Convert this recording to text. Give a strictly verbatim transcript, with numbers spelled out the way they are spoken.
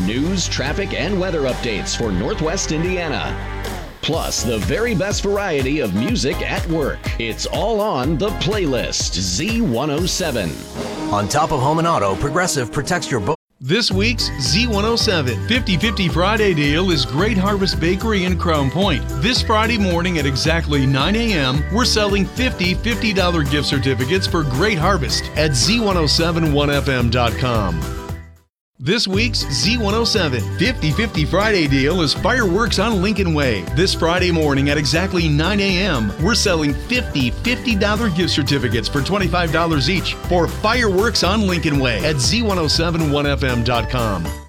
news, traffic, and weather updates for Northwest Indiana. Plus, the very best variety of music at work. It's all on The Playlist, Z one oh seven. On top of home and auto, Progressive protects your boat. This week's Z one oh seven fifty fifty Friday deal is Great Harvest Bakery in Crown Point. This Friday morning at exactly nine a.m., we're selling fifty fifty dollar gift certificates for Great Harvest at Z ten seventy-one F M dot com. This week's Z one oh seven fifty fifty Friday deal is Fireworks on Lincoln Way. This Friday morning at exactly nine a.m., we're selling fifty fifty dollar gift certificates for twenty-five dollars each for Fireworks on Lincoln Way at Z ten seventy-one F M dot com.